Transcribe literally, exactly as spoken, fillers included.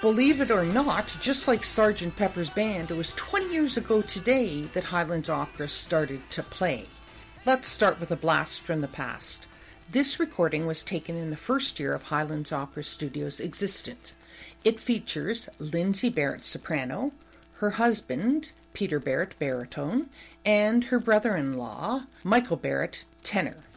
Believe it or not, just like Sergeant Pepper's Band, it was twenty years ago today that Highlands Opera started to play. Let's start with a blast from the past. This recording was taken in the first year of Highlands Opera Studio's existence. It features Lindsay Barrett, soprano, her husband, Peter Barrett, baritone, and her brother-in-law, Michael Barrett, tenor.